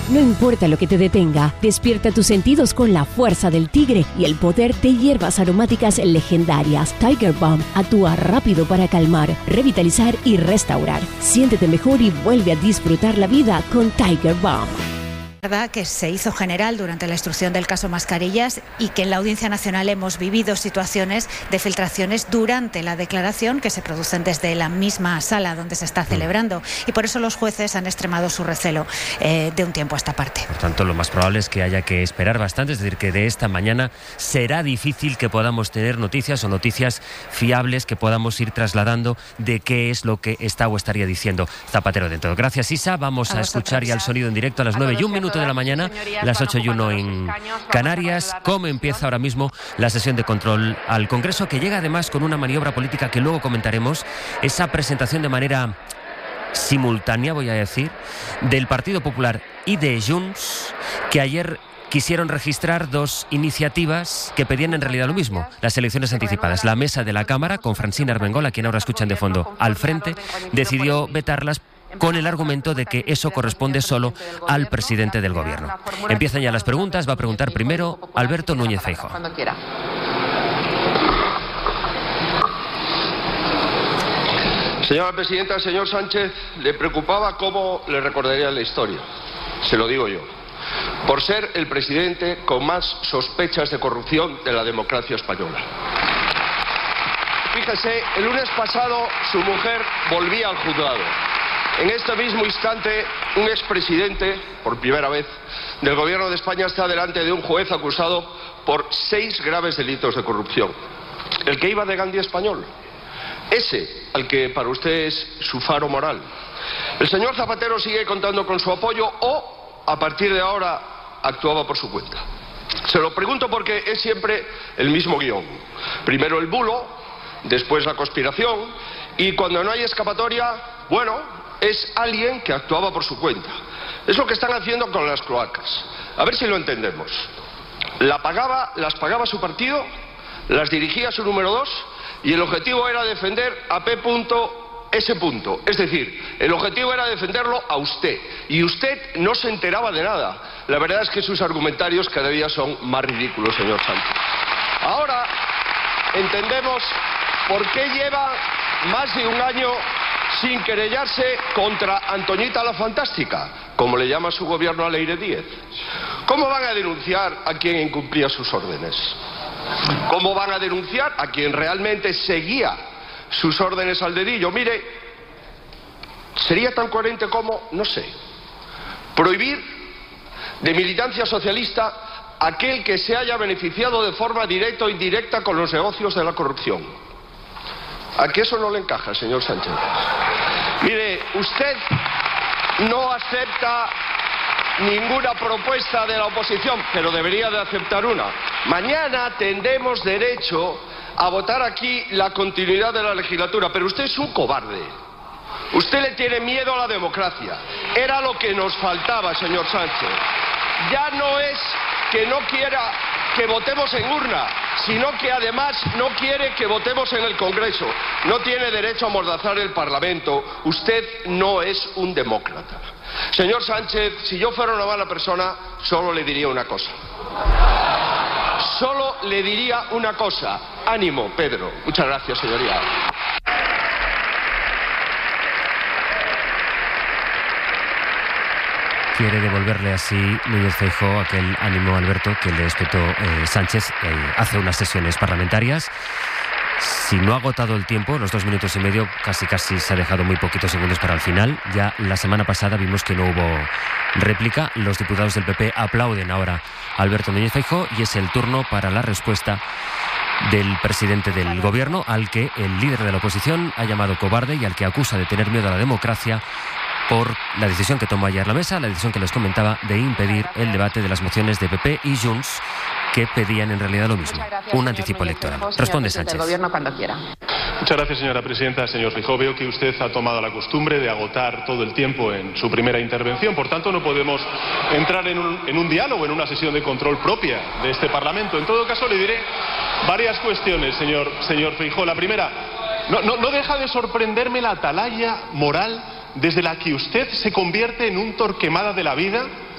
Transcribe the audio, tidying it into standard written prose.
No importa lo que te detenga, despierta tus sentidos con la fuerza del tigre y el poder de hierbas aromáticas legendarias. Tiger Balm actúa rápido para calmar, revitalizar y restaurar. Siéntete mejor y vuelve a disfrutar la vida con Tiger Balm. Verdad que se hizo general durante la instrucción del caso Mascarillas y que en la Audiencia Nacional hemos vivido situaciones de filtraciones durante la declaración que se producen desde la misma sala donde se está celebrando, y por eso los jueces han extremado su recelo de un tiempo a esta parte. Por tanto, lo más probable es que haya que esperar bastante, es decir, que de esta mañana será difícil que podamos tener noticias o noticias fiables que podamos ir trasladando de qué es lo que está o estaría diciendo Zapatero dentro. Gracias, Isa. Vamos a escuchar ya el sonido en directo a las 9:01 de la mañana, las 8:01 en Canarias. ¿Cómo empieza ahora mismo la sesión de control al Congreso, que llega además con una maniobra política que luego comentaremos, esa presentación de manera simultánea, voy a decir, del Partido Popular y de Junts, que ayer quisieron registrar dos iniciativas que pedían en realidad lo mismo, las elecciones anticipadas. La mesa de la Cámara, con Francina Armengol, a quien ahora escuchan de fondo al frente, decidió vetarlas con el argumento de que eso corresponde solo al presidente del Gobierno. Empiezan ya las preguntas. Va a preguntar primero Alberto Núñez Feijóo. Señora presidenta, señor Sánchez, le preocupaba cómo le recordaría la historia. Se lo digo yo. Por ser el presidente con más sospechas de corrupción de la democracia española. Fíjese, el lunes pasado su mujer volvía al juzgado. En este mismo instante, un expresidente, por primera vez, del Gobierno de España está delante de un juez acusado por 6 graves delitos de corrupción. El que iba de Gandhi español. Ese, al que para usted es su faro moral. El señor Zapatero sigue contando con su apoyo o, a partir de ahora, actuaba por su cuenta. Se lo pregunto porque es siempre el mismo guión. Primero el bulo, después la conspiración, y cuando no hay escapatoria, bueno, es alguien que actuaba por su cuenta. Es lo que están haciendo con las cloacas. A ver si lo entendemos. Las pagaba su partido, las dirigía su número 2, y el objetivo era defender a P.S. Es decir, el objetivo era defenderlo a usted. Y usted no se enteraba de nada. La verdad es que sus argumentarios cada día son más ridículos, señor Sánchez. Ahora entendemos por qué lleva más de un año sin querellarse contra Antoñita la Fantástica, como le llama su gobierno a Leire Díez. ¿Cómo van a denunciar a quien incumplía sus órdenes? ¿Cómo van a denunciar a quien realmente seguía sus órdenes al dedillo? Mire, sería tan coherente como, no sé, prohibir de militancia socialista aquel que se haya beneficiado de forma directa o indirecta con los negocios de la corrupción. ¿A qué eso no le encaja, señor Sánchez? Mire, usted no acepta ninguna propuesta de la oposición, pero debería de aceptar una. Mañana tendremos derecho a votar aquí la continuidad de la legislatura, pero usted es un cobarde. Usted le tiene miedo a la democracia. Era lo que nos faltaba, señor Sánchez. Ya no es que no quiera que votemos en urna, sino que además no quiere que votemos en el Congreso. No tiene derecho a amordazar el Parlamento. Usted no es un demócrata. Señor Sánchez, si yo fuera una mala persona, solo le diría una cosa. Solo le diría una cosa. Ánimo, Pedro. Muchas gracias, señoría. Quiere devolverle así Núñez Feijóo aquel ánimo, Alberto, que le espetó Sánchez hace unas sesiones parlamentarias. Si no ha agotado el tiempo, los 2 minutos y medio, casi se ha dejado muy poquitos segundos para el final. Ya la semana pasada vimos que no hubo réplica. Los diputados del PP aplauden ahora a Alberto Núñez Feijóo y es el turno para la respuesta del presidente del Gobierno, al que el líder de la oposición ha llamado cobarde y al que acusa de tener miedo a la democracia por la decisión que tomó ayer la mesa, la decisión que les comentaba de impedir el debate de las mociones de PP y Junts, que pedían en realidad lo mismo, un anticipo electoral. Responde Sánchez. Muchas gracias, señora presidenta. Señor Feijóo, veo que usted ha tomado la costumbre de agotar todo el tiempo en su primera intervención. Por tanto, no podemos entrar en un diálogo, en una sesión de control propia de este Parlamento. En todo caso, le diré varias cuestiones, señor Feijóo. La primera, no deja de sorprenderme la atalaya moral desde la que usted se convierte en un Torquemada de la vida